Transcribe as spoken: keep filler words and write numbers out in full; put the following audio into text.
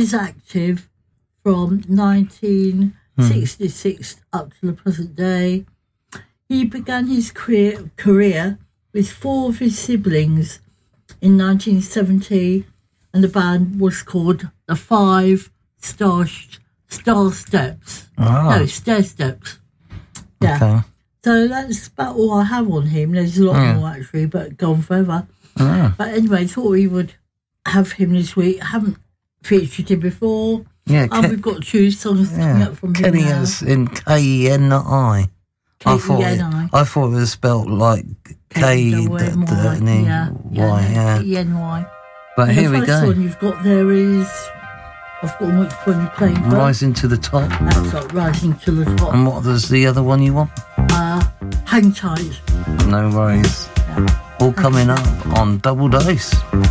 was active from nineteen sixty-six mm. up to the present day. He began his career, career with four of his siblings in nineteen seventy, and the band was called the Five Star Star Steps. Oh. No, Stair Steps. Yeah. Okay. So that's about all I have on him. There's a lot yeah. more actually, but gone forever. Oh. But anyway, thought we would have him this week. I haven't featured him before. Yeah, and Ke- we've got two songs yeah. coming up from him Kenny now. is in K E N I. I thought it, I thought it was spelt like K E N Y. Yeah, yeah. E N Y. But and here we the go. first one you've got there is, I've forgotten which one you played. Rising to the Top. That's like Rising to the Top. And what was the other one you want? Uh, Hang Tight. No worries. Yeah. All coming up on Double Dose.